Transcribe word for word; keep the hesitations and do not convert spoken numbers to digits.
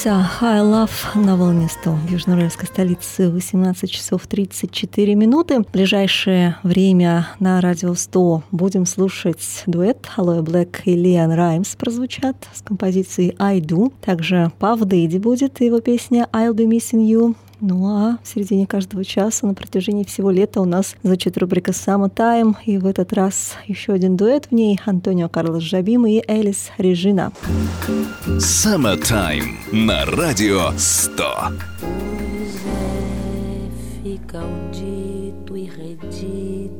назывался «High Love» на волне сто в южноуральской столице, восемнадцать часов тридцать четыре минуты. В ближайшее время на радио сто будем слушать дуэт Aloe Black и Лиан Раймс прозвучат с композицией «I Do». Также Puff Daddy будет и его песня «I'll Be Missing You». Ну а в середине каждого часа на протяжении всего лета у нас звучит рубрика «Summertime», и в этот раз еще один дуэт в ней — Антонио Карлос Жобим и Элис Режина. «Summertime» на радио сто. Fica o dito e redito